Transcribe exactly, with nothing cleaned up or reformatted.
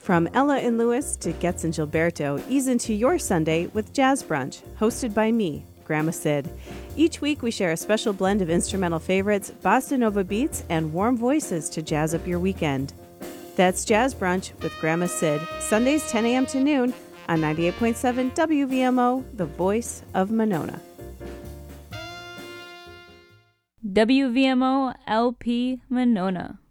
From Ella and Lewis to Getz and Gilberto, ease into your Sunday with Jazz Brunch, hosted by me, Grandma Sid. Each week we share a special blend of instrumental favorites, bossa nova beats, and warm voices to jazz up your weekend. That's Jazz Brunch with Grandma Sid, Sundays ten a.m. to noon on ninety-eight point seven W V M O, the voice of Monona. W V M O L P Monona.